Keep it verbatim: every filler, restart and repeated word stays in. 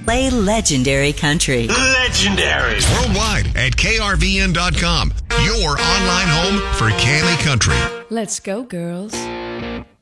Play legendary country. Legendary. Worldwide at K R V N dot com. Your online home for Cali country. Let's go, girls.